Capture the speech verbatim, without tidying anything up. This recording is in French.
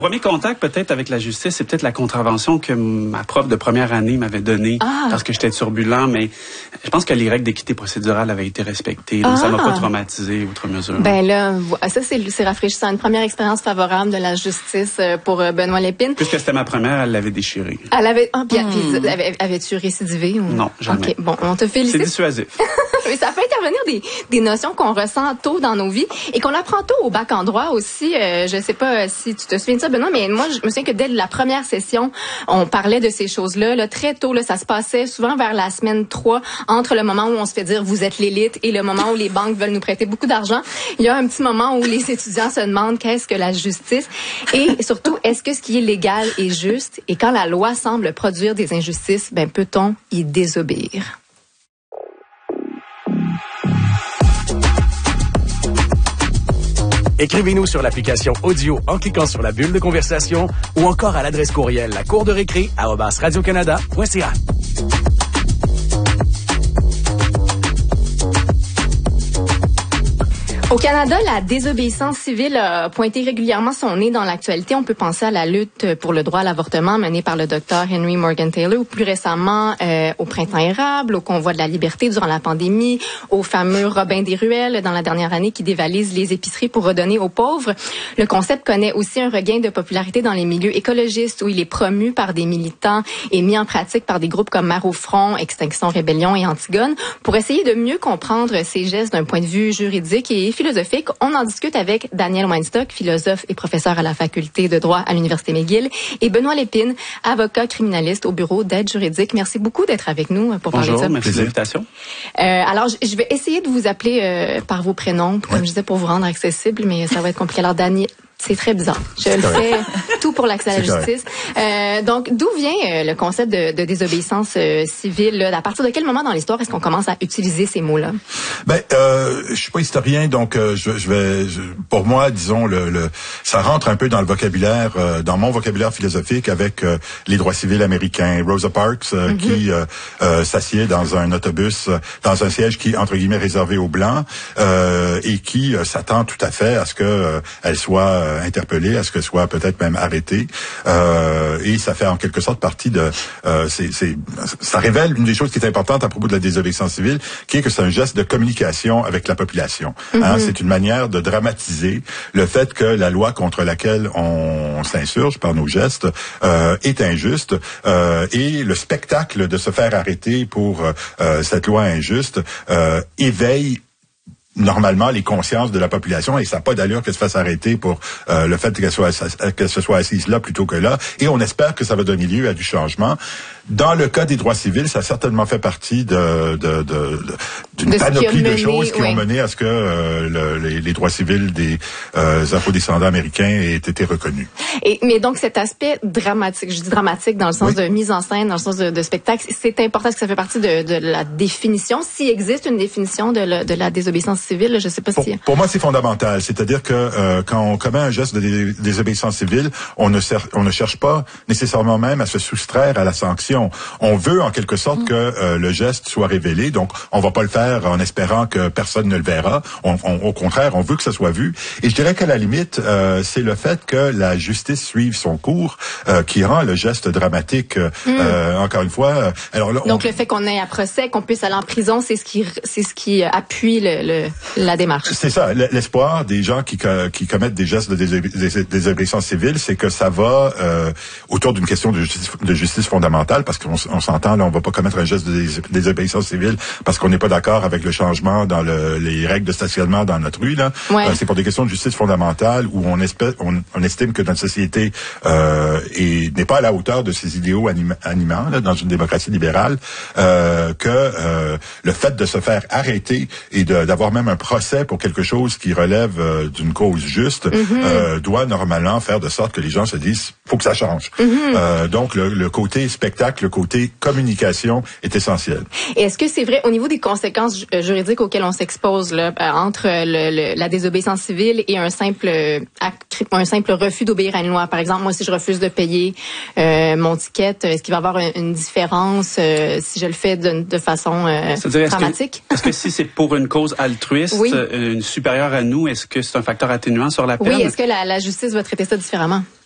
Premier contact peut-être avec la justice, c'est peut-être la contravention que ma prof de première année m'avait donnée ah. parce que j'étais turbulent, mais je pense que les règles d'équité procédurale avaient été respectées, donc ah. ça m'a pas traumatisé outre mesure. Ben là, ça c'est, c'est rafraîchissant, une première expérience favorable de la justice pour Benoît Lépine. Puisque c'était ma première, elle l'avait déchirée. Elle avait, ah, puis, hmm. puis avais, avais-tu récidivé ou... Non, jamais. Ok, bon, on te félicite. C'est dissuasif. Mais ça fait intervenir des, des notions qu'on ressent tôt dans nos vies et qu'on apprend tôt au bac en droit aussi. Euh, je sais pas si tu te souviens de ça, Benoît, mais moi, je me souviens que dès la première session, on parlait de ces choses-là. Là, très tôt, là, ça se passait souvent vers la semaine trois, entre le moment où on se fait dire « vous êtes l'élite » et le moment où les banques veulent nous prêter beaucoup d'argent. Il y a un petit moment où les étudiants se demandent qu'est-ce que la justice et surtout, est-ce que ce qui est légal est juste? Et quand la loi semble produire des injustices, ben peut-on y désobéir? Écrivez-nous sur l'application audio en cliquant sur la bulle de conversation ou encore à l'adresse courriel la cour de récré arobase radio canada point c a. Au Canada, la désobéissance civile a pointé régulièrement son nez dans l'actualité. On peut penser à la lutte pour le droit à l'avortement menée par le docteur Henry Morgan Taylor, ou plus récemment euh, au Printemps érable, au Convoi de la liberté durant la pandémie, au fameux Robin des ruelles dans la dernière année qui dévalise les épiceries pour redonner aux pauvres. Le concept connaît aussi un regain de popularité dans les milieux écologistes où il est promu par des militants et mis en pratique par des groupes comme Mare au front, Extinction Rébellion et Antigone. Pour essayer de mieux comprendre ces gestes d'un point de vue juridique et philosophique, on en discute avec Daniel Weinstock, philosophe et professeur à la faculté de droit à l'Université McGill, et Benoît Lépine, avocat criminaliste au bureau d'aide juridique. Merci beaucoup d'être avec nous pour Bonjour, parler de ça. Merci de l'invitation. Euh, alors, je vais essayer de vous appeler euh, par vos prénoms, comme ouais. je disais, pour vous rendre accessible, mais ça va être compliqué. Alors, Daniel, c'est très bizarre. Je le fais tout pour l'accès à la justice. Euh, donc, d'où vient euh, le concept de, de désobéissance euh, civile? Là? À partir de quel moment dans l'histoire est-ce qu'on commence à utiliser ces mots-là? Ben, euh, je suis pas historien, donc euh, je, je vais. Je, pour moi, disons, le, le, ça rentre un peu dans le vocabulaire, euh, dans mon vocabulaire philosophique, avec euh, les droits civils américains. Rosa Parks, euh, mm-hmm. qui euh, euh, s'assied dans un autobus, dans un siège qui entre guillemets réservé aux blancs, euh, et qui euh, s'attend tout à fait à ce que euh, elle soit euh, interpellé, à ce que soit peut-être même arrêté, euh, et ça fait en quelque sorte partie de, euh, c'est, c'est, ça révèle une des choses qui est importante à propos de la désobéissance civile, qui est que c'est un geste de communication avec la population. Mm-hmm. Hein, c'est une manière de dramatiser le fait que la loi contre laquelle on s'insurge par nos gestes euh, est injuste, euh, et le spectacle de se faire arrêter pour euh, cette loi injuste euh, éveille normalement les consciences de la population, et ça n'a pas d'allure qu'elle se fasse arrêter pour euh, le fait qu'elle soit qu'elle se soit assise là plutôt que là, et on espère que ça va donner lieu à du changement. Dans le cas des droits civils, ça a certainement fait partie de, de, de, de d'une de panoplie mené, de choses qui oui. ont mené à ce que euh, le, les, les droits civils des euh, afro-descendants américains aient été reconnus. Et, mais donc cet aspect dramatique, je dis dramatique dans le sens oui. de mise en scène, dans le sens de, de spectacle, c'est important parce que ça fait partie de, de la définition, s'il existe une définition de, le, de la désobéissance civile, je sais pas pour, si... Pour moi, c'est fondamental. C'est-à-dire que euh, quand on commet un geste de dé- désobéissance civile, on ne, cer- on ne cherche pas nécessairement même à se soustraire à la sanction. On veut en quelque sorte mmh. que euh, le geste soit révélé, donc on va pas le faire en espérant que personne ne le verra. On, on, au contraire, on veut que ça soit vu. Et je dirais qu'à la limite, euh, c'est le fait que la justice suive son cours euh, qui rend le geste dramatique. Mmh. Euh, encore une fois, alors là, donc on... le fait qu'on ait un procès, qu'on puisse aller en prison, c'est ce qui, c'est ce qui appuie le, le la démarche. C'est ça, l'espoir des gens qui, qui commettent des gestes de désobéissance civile, c'est que ça va euh, autour d'une question de justice, de justice fondamentale, parce qu'on on s'entend, là, on va pas commettre un geste de désobéissance civile parce qu'on n'est pas d'accord avec le changement dans le, les règles de stationnement dans notre rue, là. Ouais. Euh, c'est pour des questions de justice fondamentale où on, espère, on, on estime que notre société euh, est, n'est pas à la hauteur de ses idéaux anima, animants, là, dans une démocratie libérale, euh, que euh, le fait de se faire arrêter et de, d'avoir même un procès pour quelque chose qui relève euh, d'une cause juste, mm-hmm. euh, doit normalement faire de sorte que les gens se disent faut que ça change. Mm-hmm. Euh, donc le, le côté spectacle, le côté communication est essentiel. Et est-ce que c'est vrai au niveau des conséquences juridiques auxquelles on s'expose là, entre le, le, la désobéissance civile et un simple un simple refus d'obéir à une loi? Par exemple, moi si je refuse de payer euh, mon ticket, est-ce qu'il va y avoir une, une différence euh, si je le fais de, de façon euh, dramatique? Est-ce que, est-ce que si c'est pour une cause altruiste, oui. une supérieure à nous, est-ce que c'est un facteur atténuant sur la peine? Oui, est-ce que la, la justice va traiter ça différemment?